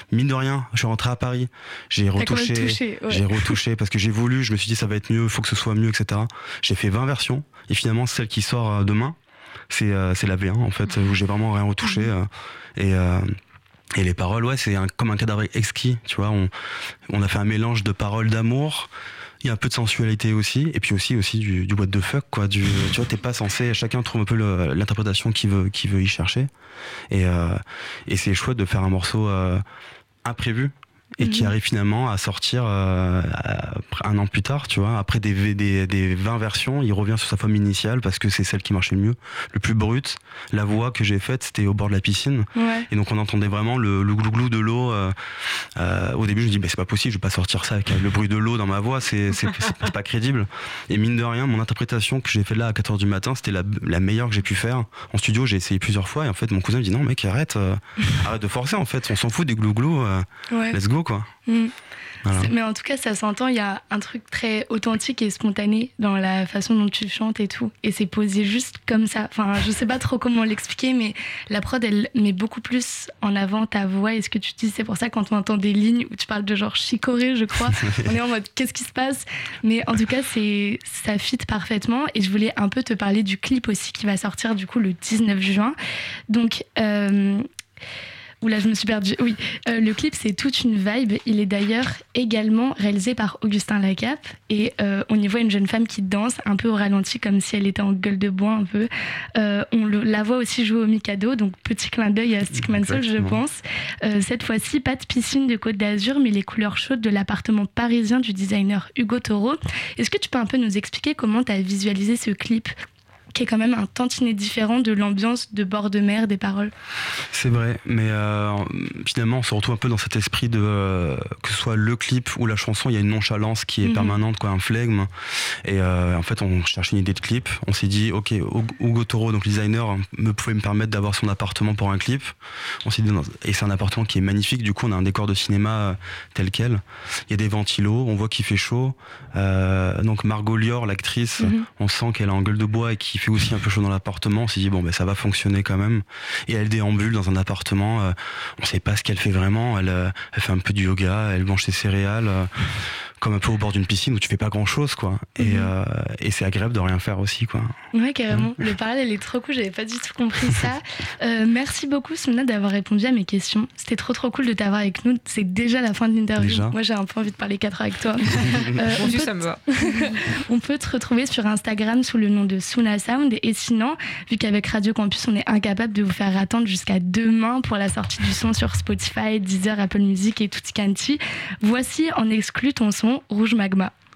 mine de rien, je suis rentré à Paris, j'ai retouché parce que j'ai voulu, je me suis dit ça va être mieux, il faut que ce soit mieux, etc. J'ai fait 20 versions et finalement celle qui sort demain, c'est la V1 en fait, où j'ai vraiment rien retouché et les paroles, ouais, c'est comme un cadavre exquis, tu vois, on a fait un mélange de paroles d'amour. Il y a un peu de sensualité aussi, et puis aussi du what the fuck, quoi. Tu vois, t'es pas censé, chacun trouve un peu l'interprétation qu'il veut y chercher, et c'est chouette de faire un morceau imprévu et qui arrive finalement à sortir un an plus tard, tu vois, après des 20 versions, il revient sur sa forme initiale parce que c'est celle qui marchait le mieux, le plus brut. La voix que j'ai faite, c'était au bord de la piscine, et donc on entendait vraiment le glou-glou de l'eau. Au début, je me dis, c'est pas possible, je vais pas sortir ça avec le bruit de l'eau dans ma voix, c'est pas crédible. Et mine de rien, mon interprétation que j'ai faite là à 4h du matin, c'était la meilleure que j'ai pu faire. En studio, j'ai essayé plusieurs fois, et en fait, mon cousin me dit, non mec, arrête de forcer, en fait, on s'en fout des glou-glou, let's go, quoi. Voilà. Mais en tout cas, ça s'entend, il y a un truc très authentique et spontané dans la façon dont tu chantes et tout. Et c'est posé juste comme ça. Enfin, je sais pas trop comment l'expliquer, mais la prod, elle met beaucoup plus en avant ta voix et ce que tu dis. C'est pour ça, quand on entend des lignes où tu parles de genre chicorée, je crois, on est en mode qu'est-ce qui se passe? Mais en tout cas, ça fit parfaitement. Et je voulais un peu te parler du clip aussi qui va sortir du coup le 19 juin. Donc, oula, je me suis perdue. Oui, le clip, c'est toute une vibe. Il est d'ailleurs également réalisé par Augustin Lacap. Et on y voit une jeune femme qui danse un peu au ralenti, comme si elle était en gueule de bois un peu. On la voit aussi jouer au Mikado, donc petit clin d'œil à Stickman Soul, je pense. Cette fois-ci, pas de piscine de Côte d'Azur, mais les couleurs chaudes de l'appartement parisien du designer Hugo Toro. Est-ce que tu peux un peu nous expliquer comment tu as visualisé ce clip, qui est quand même un tantinet différent de l'ambiance de bord de mer des paroles? C'est vrai, mais finalement on se retrouve un peu dans cet esprit de que ce soit le clip ou la chanson, il y a une nonchalance qui est permanente, quoi, un flegme, et en fait on cherchait une idée de clip, on s'est dit ok, Hugo Toro, donc le designer, pouvait me permettre d'avoir son appartement pour un clip. On s'est dit et c'est un appartement qui est magnifique, du coup on a un décor de cinéma tel quel, il y a des ventilos, on voit qu'il fait chaud, donc Margot Lior, l'actrice, on sent qu'elle est en gueule de bois et qui fait aussi un peu chaud dans l'appartement. On s'est dit ça va fonctionner quand même, et elle déambule dans un appartement, on sait pas ce qu'elle fait vraiment, elle fait un peu du yoga, elle mange ses céréales, comme un peu au bord d'une piscine où tu fais pas grand chose, quoi. Et c'est agréable de rien faire aussi, quoi. Ouais, carrément. Le parallèle est trop cool, j'avais pas du tout compris ça. Merci beaucoup, Soumna, d'avoir répondu à mes questions. C'était trop cool de t'avoir avec nous. C'est déjà la fin de l'interview. Moi, j'ai un peu envie de parler 4 heures avec toi. Ça me va. On peut te retrouver sur Instagram sous le nom de Souna Sound. Et sinon, vu qu'avec Radio Campus, on est incapable de vous faire attendre jusqu'à demain pour la sortie du son sur Spotify, Deezer, Apple Music et Tutti Quanti, voici en exclu ton son Rouge Magma.